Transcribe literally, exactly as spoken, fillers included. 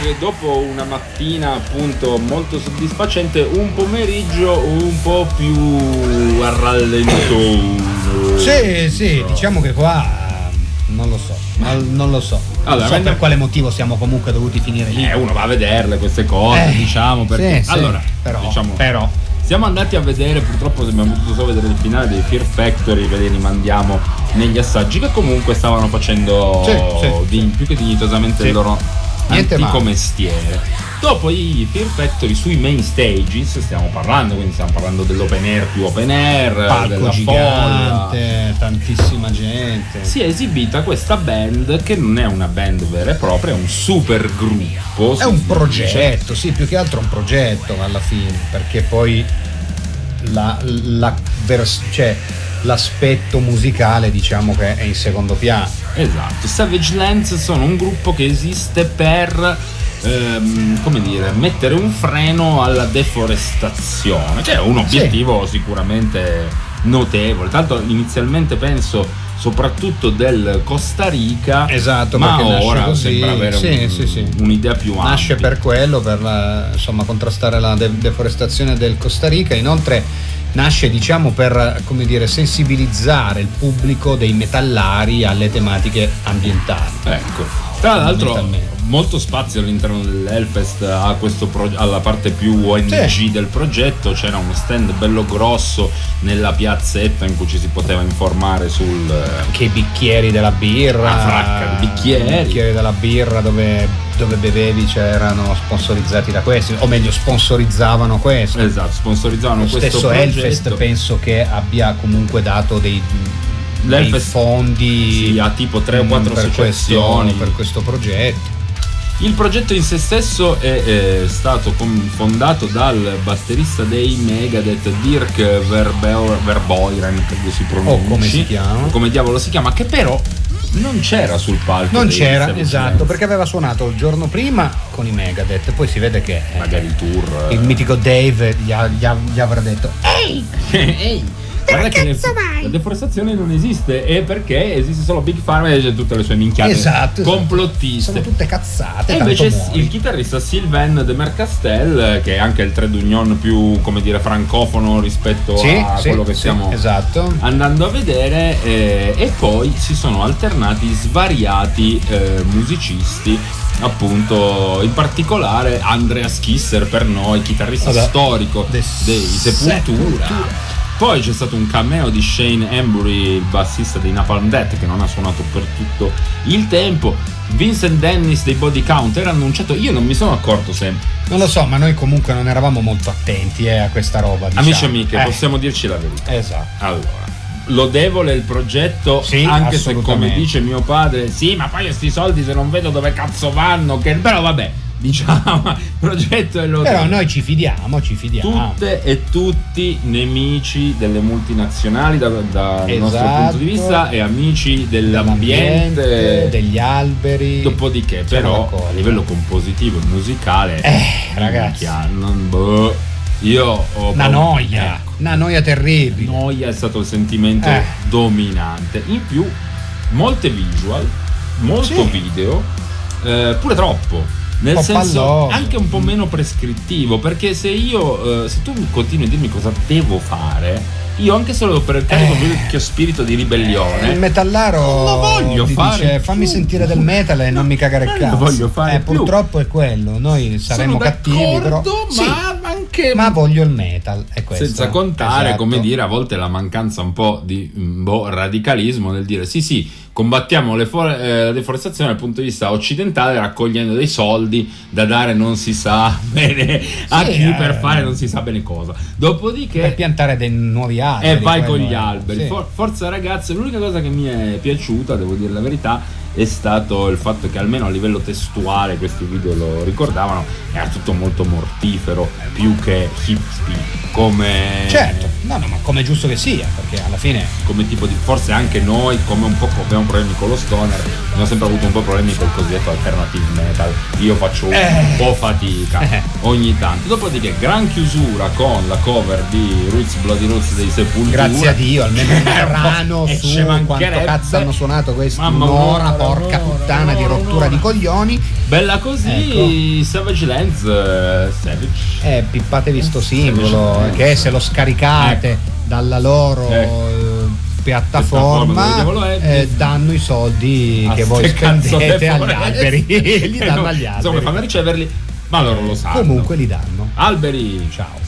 che dopo una mattina appunto molto soddisfacente, un pomeriggio un po' più a rallentone. Sì, sì, diciamo che qua non lo so, non, non lo so. Allora, non so per quale motivo siamo comunque dovuti finire lì. Eh, uno va a vederle queste cose, Eh, diciamo, perché sì, allora, sì, però, diciamo, però siamo andati a vedere, purtroppo abbiamo potuto solo vedere il finale dei Fear Factory, ve li rimandiamo negli assaggi che comunque stavano facendo Sì, sì, di, sì. più che dignitosamente Sì. il loro Niente antico male. mestiere. Dopo i Fear Factory sui main stages stiamo parlando, quindi stiamo parlando dell'open air più open air, palco della gigante, folla. tantissima gente. Si è esibita questa band che non è una band vera e propria, è un super gruppo. È un progetto, sì, più che altro un progetto alla fine, perché poi la, la vers- cioè, l'aspetto musicale diciamo che è in secondo piano. Esatto, Savage Lands sono un gruppo che esiste per ehm, come dire, mettere un freno alla deforestazione, che è un obiettivo sì. sicuramente notevole. Tanto inizialmente penso soprattutto del Costa Rica, esatto, ma perché ora così, sembra avere sì, un, sì, sì. un'idea più ampia. Nasce per quello, per la, insomma, contrastare la de- deforestazione del Costa Rica. Inoltre nasce diciamo per, come dire, sensibilizzare il pubblico dei metallari alle tematiche ambientali. Ecco. Tra l'altro molto spazio all'interno dell'Hellfest a questo pro- alla parte più O N G sì. del progetto. C'era uno stand bello grosso nella piazzetta in cui ci si poteva informare sul che i bicchieri della birra, una fracca di bicchieri, i bicchieri della birra dove, dove bevevi c'erano sponsorizzati da questi, o meglio sponsorizzavano questo. Esatto, sponsorizzavano lo questo stesso progetto. Hellfest penso che abbia comunque dato dei dei fondi sì, a tipo tre o quattro associazioni per questo progetto. Il progetto in se stesso è, è stato fondato dal batterista dei Megadeth Dirk Verbe- Verboiren, credo si pronunci, o come si chiama, come diavolo si chiama, che però non c'era sul palco. Non c'era, esatto, perché aveva suonato il giorno prima con i Megadeth, poi si vede che magari il tour, il mitico Dave gli, ha, gli, ha, gli avrà detto ehi, ehi, guarda che le, la deforestazione non esiste, e perché esiste solo Big Pharma e c'è tutte le sue minchiate, esatto, complottiste, sono tutte cazzate. E invece il chitarrista Sylvain de Mercastel, che è anche il trade union più, come dire, francofono rispetto sì, a sì, quello che sì, stiamo esatto. andando a vedere, eh, e poi si sono alternati svariati eh, musicisti, appunto in particolare Andreas Kisser, per noi chitarrista Vabbè. storico De dei Sepultura. Sepultura. Poi c'è stato un cameo di Shane Embury, il bassista dei Napalm Death, che non ha suonato per tutto il tempo. Vincent Dennis dei Body Count era annunciato, io non mi sono accorto se... Non lo so, ma noi comunque non eravamo molto attenti eh, a questa roba, diciamo. Amici e amiche, eh. possiamo dirci la verità. Esatto. Allora, lodevole il progetto, sì, anche se, come dice mio padre, sì, ma poi questi soldi se non vedo dove cazzo vanno, che... però vabbè, diciamo, il progetto è lodevole. Però noi ci fidiamo, ci fidiamo. Tutte e tutti nemici delle multinazionali da, dal esatto. nostro punto di vista, e amici dell'ambiente, dell'ambiente, degli alberi. Dopodiché però a livello compositivo e musicale, eh, ragazzi, non, boh, io ho una noia, ecco, una noia terribile. Noia è stato il sentimento eh. dominante. In più molte visual, molto sì. video, eh, pure troppo. Nel senso palloso. Anche un po' meno prescrittivo, perché se io eh, se tu continui a dirmi cosa devo fare, io anche solo per il carico eh. vecchio spirito di ribellione, il metallaro non lo voglio fare dice, fammi sentire del metal e non mi cagare il cazzo. Non lo voglio fare eh, più. Purtroppo è quello, noi saremo Sono cattivi però ma sì, anche ma voglio il metal, è questo. Senza contare, esatto. come dire, a volte la mancanza un po' di boh, radicalismo nel dire sì sì, combattiamo le for- eh, la deforestazione dal punto di vista occidentale, raccogliendo dei soldi da dare non si sa bene a sì, chi eh, per fare non si sa bene cosa, dopodiché per piantare dei nuovi alberi e vai con gli alberi, sì. For- forza ragazze. L'unica cosa che mi è piaciuta, devo dire la verità, è stato il fatto che almeno a livello testuale, questi video lo ricordavano, era tutto molto mortifero più che hippie, come certo No, no, ma come è giusto che sia, perché alla fine come tipo di, forse anche noi come un po' abbiamo problemi con lo stoner, abbiamo sempre avuto un po' problemi col cosiddetto alternative metal. Io faccio eh. un po' fatica eh. ogni tanto. Dopodiché gran chiusura con la cover di Roots Bloody Roots dei Sepultura. Grazie a Dio, almeno un brano su quanto cazzo hanno suonato questi. Mamma un'ora, porca un'ora, puttana un'ora, di rottura un'ora. Di coglioni. Bella così, ecco. Savage Lands, uh, Savage. Eh, pippatevi sto singolo, che se lo scaricate ecco. dalla loro ecco. piattaforma, piattaforma eh, danno i soldi a che voi spendete agli alberi. Li danno agli alberi. Insomma, fanno riceverli, ma loro lo sanno. Comunque li danno. Alberi, ciao.